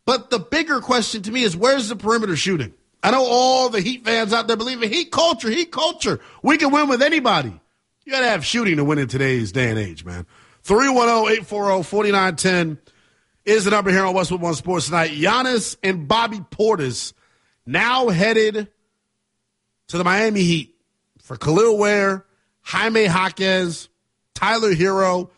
But the bigger question to me is, where's the perimeter shooting? I know all the Heat fans out there believe in Heat culture. We can win with anybody. You got to have shooting to win in today's day and age, man. 310-840-4910 is the number here on Westwood One Sports tonight. Giannis and Bobby Portis now headed to the Miami Heat for Khalil Ware, Jaime Jaquez, Tyler Hero,